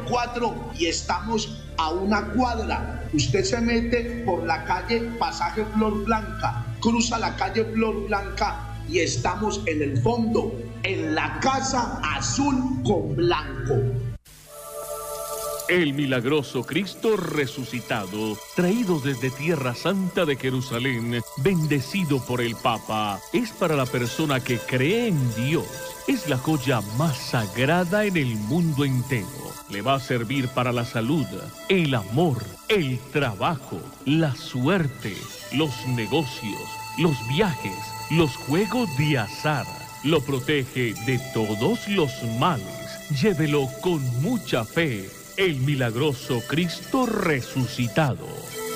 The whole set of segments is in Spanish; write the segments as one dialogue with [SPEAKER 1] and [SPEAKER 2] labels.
[SPEAKER 1] 4 y estamos a una cuadra. Usted se mete por la calle Pasaje Flor Blanca, cruza la calle Flor Blanca y estamos en el fondo, en la casa azul con blanco.
[SPEAKER 2] El milagroso Cristo resucitado, traído desde Tierra Santa de Jerusalén, bendecido por el Papa, es para la persona que cree en Dios. Es la joya más sagrada en el mundo entero. Le va a servir para la salud, el amor, el trabajo, la suerte, los negocios, los viajes, los juegos de azar. Lo protege de todos los males. Llévelo con mucha fe. El milagroso Cristo resucitado.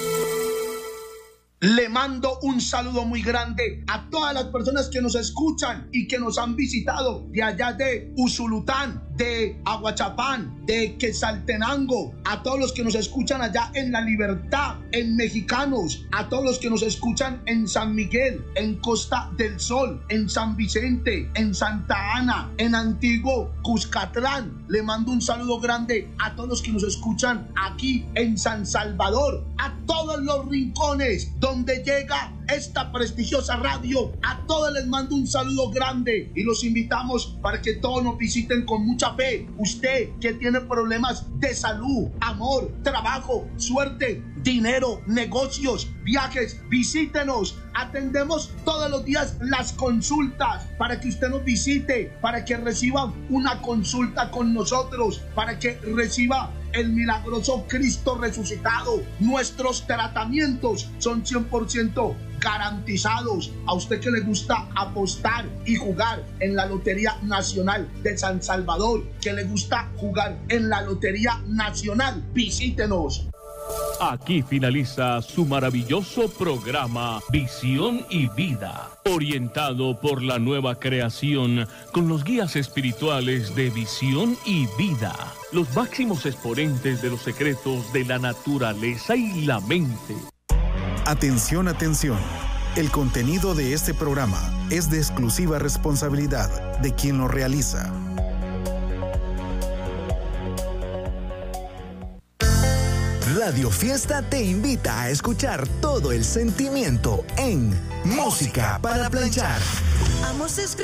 [SPEAKER 1] Le mando un saludo muy grande a todas las personas que nos escuchan y que nos han visitado de allá de Usulután, de Aguachapán, de Quetzaltenango, a todos los que nos escuchan allá en La Libertad, en Mexicanos, a todos los que nos escuchan en San Miguel, en Costa del Sol, en San Vicente, en Santa Ana, en Antiguo Cuscatlán. Le mando un saludo grande a todos los que nos escuchan aquí en San Salvador, a todos los rincones donde llega esta prestigiosa radio. A todos les mando un saludo grande y los invitamos para que todos nos visiten con mucha fe. Usted que tiene problemas de salud, amor, trabajo, suerte, dinero, negocios, viajes, visítenos. Atendemos todos los días las consultas para que usted nos visite, para que reciba una consulta con nosotros, para que reciba el milagroso Cristo resucitado. Nuestros tratamientos son 100% garantizados. A usted que le gusta apostar y jugar en la Lotería Nacional de San Salvador, que le gusta jugar en la Lotería Nacional, visítenos.
[SPEAKER 2] Aquí finaliza su maravilloso programa Visión y Vida, orientado por la nueva creación con los guías espirituales de Visión y Vida, los máximos exponentes de los secretos de la naturaleza y la mente.
[SPEAKER 3] Atención, atención. El contenido de este programa es de exclusiva responsabilidad de quien lo realiza. Radio Fiesta te invita a escuchar todo el sentimiento en Música para Planchar.